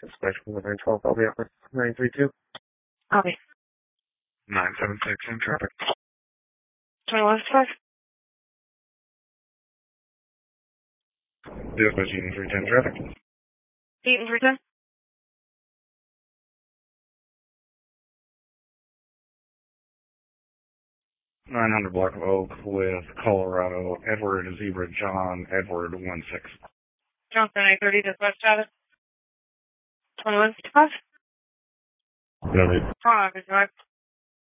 Dispatch 912, I'll be up with 932. Copy. 976 in traffic. 2155. Dispatch Eaton 310 traffic. Eaton 310. $900 block of Oak with Colorado, Edward, Zebra, John, Edward, 16. Johnson 830, dispatch status. 2155. Got it. 555.